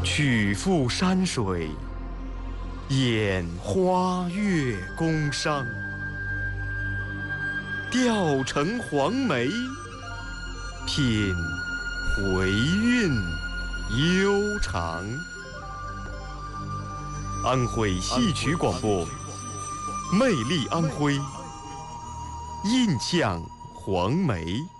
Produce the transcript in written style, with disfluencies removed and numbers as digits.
曲阜山水，掩花月宫商。调成黄梅，品回韵悠长。安徽戏曲广播，魅力安徽，印象黄梅。